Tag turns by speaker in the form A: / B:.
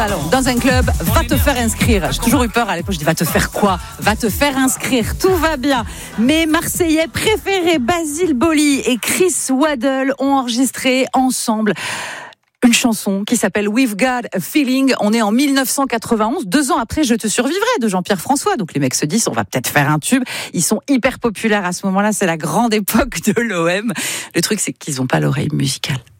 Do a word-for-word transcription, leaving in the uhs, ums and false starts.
A: Alors, dans un club, va te faire inscrire. J'ai toujours eu peur à l'époque, je dis va te faire quoi ? Va te faire inscrire, tout va bien. Mes Marseillais préférés, Basile Boli et Chris Waddle, ont enregistré ensemble une chanson qui s'appelle We've Got a Feeling. On est en dix-neuf cent quatre-vingt-onze, deux ans après Je te survivrai de Jean-Pierre François. Donc les mecs se disent on va peut-être faire un tube. Ils sont hyper populaires à ce moment-là, c'est la grande époque de l'O M. Le truc c'est qu'ils n'ont pas l'oreille musicale.